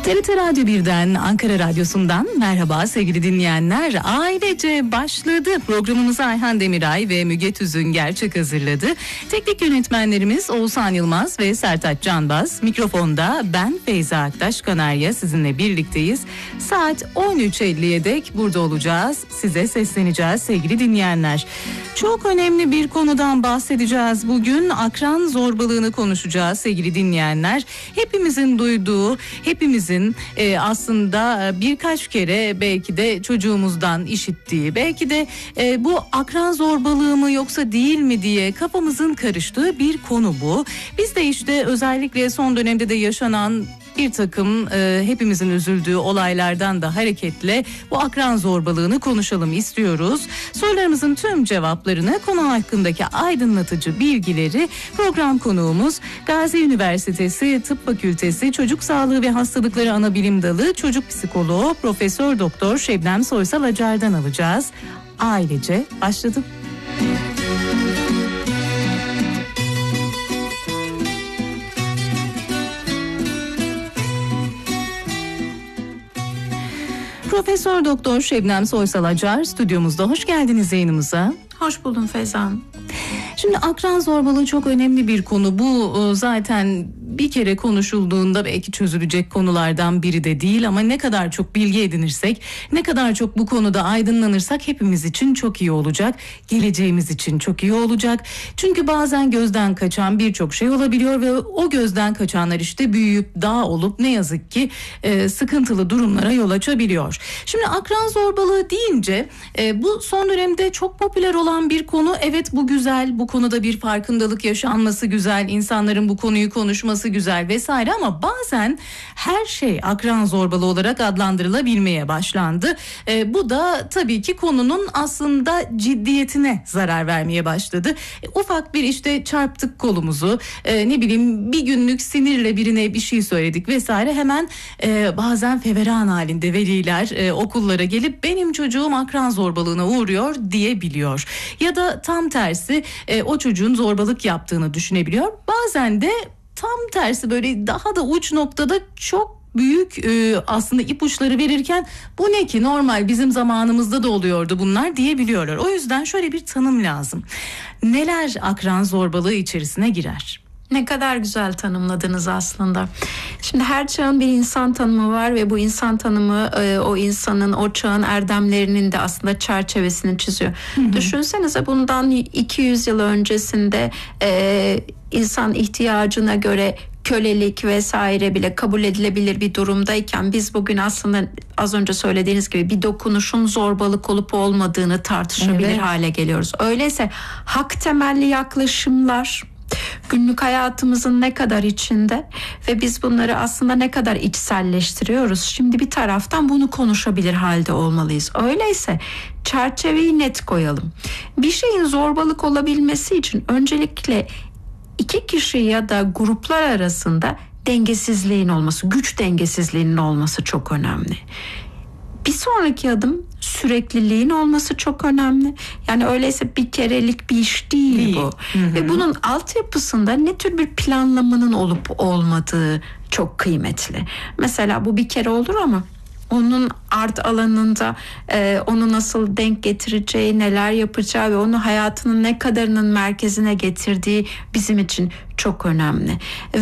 TRT Radyo 1'den, Ankara Radyosu'ndan merhaba sevgili dinleyenler. Ailece başladı. Programımızı Ayhan Demiray ve Müge Tüzün Gerçek hazırladı. Teknik yönetmenlerimiz Oğuzhan Yılmaz ve Sertaç Canbaz. Mikrofonda ben Feyza Aktaş Kanarya sizinle birlikteyiz. Saat 13.50'ye dek burada olacağız. Size sesleneceğiz sevgili dinleyenler. Çok önemli bir konudan bahsedeceğiz bugün. Akran zorbalığını konuşacağız sevgili dinleyenler. Hepimizin duyduğu, hepimizin aslında birkaç kere belki de çocuğumuzdan işittiği, belki de bu akran zorbalığı mı yoksa değil mi diye kafamızın karıştığı bir konu bu. Biz de işte özellikle son dönemde de yaşanan bir takım hepimizin üzüldüğü olaylardan da hareketle bu akran zorbalığını konuşalım istiyoruz. Sorularımızın tüm cevaplarını, konu hakkındaki aydınlatıcı bilgileri program konuğumuz Gazi Üniversitesi Tıp Fakültesi Çocuk Sağlığı ve Hastalıkları Anabilim Dalı Çocuk Psikoloğu Profesör Doktor Şebnem Soysal Acar'dan alacağız. Ailece başladı. Profesör Doktor Şebnem Soysal Acar stüdyomuzda. Hoş geldiniz yayınımıza. Hoş buldum Feyza Hanım. Şimdi akran zorbalığı çok önemli bir konu. Bu zaten bir kere konuşulduğunda belki çözülecek konulardan biri de değil ama ne kadar çok bilgi edinirsek, ne kadar çok bu konuda aydınlanırsak hepimiz için çok iyi olacak. Geleceğimiz için çok iyi olacak. Çünkü bazen gözden kaçan birçok şey olabiliyor ve o gözden kaçanlar işte büyüyüp dağ olup ne yazık ki sıkıntılı durumlara yol açabiliyor. Şimdi akran zorbalığı deyince bu son dönemde çok popüler olan bir konu. Evet, bu güzel, bu konuda bir farkındalık yaşanması güzel, insanların bu konuyu konuşması güzel vesaire ama bazen her şey akran zorbalığı olarak adlandırılabilmeye başlandı. Bu da tabii ki konunun aslında ciddiyetine zarar vermeye başladı. Ufak bir işte çarptık kolumuzu, ne bileyim bir günlük sinirle birine bir şey söyledik vesaire, hemen bazen feveran halinde veliler okullara gelip benim çocuğum akran zorbalığına uğruyor diyebiliyor. Ya da tam tersi o çocuğun zorbalık yaptığını düşünebiliyor. Bazen de tam tersi, böyle daha da uç noktada çok büyük aslında ipuçları verirken bu ne ki, normal bizim zamanımızda da oluyordu bunlar diyebiliyorlar. O yüzden şöyle bir tanım lazım. Neler akran zorbalığı içerisine girer? Ne kadar güzel tanımladınız aslında. Şimdi her çağın bir insan tanımı var ve bu insan tanımı o insanın, o çağın erdemlerinin de aslında çerçevesini çiziyor. Düşünsenize, bundan 200 yıl öncesinde insan ihtiyacına göre kölelik vesaire bile kabul edilebilir bir durumdayken biz bugün aslında az önce söylediğiniz gibi bir dokunuşun zorbalık olup olmadığını tartışabilir hale geliyoruz. Öyleyse hak temelli yaklaşımlar günlük hayatımızın ne kadar içinde ve biz bunları aslında ne kadar içselleştiriyoruz. Şimdi bir taraftan bunu konuşabilir halde olmalıyız. Öyleyse çerçeveyi net koyalım. Bir şeyin zorbalık olabilmesi için öncelikle iki kişi ya da gruplar arasında dengesizliğin olması, güç dengesizliğinin olması çok önemli. Bir sonraki adım sürekliliğin olması çok önemli. Yani öyleyse bir kerelik bir iş değil bu. Ve bunun altyapısında ne tür bir planlamanın olup olmadığı çok kıymetli. Mesela bu bir kere olur ama onun art alanında onu nasıl denk getireceği, neler yapacağı ve onu hayatının ne kadarının merkezine getirdiği bizim için çok önemli.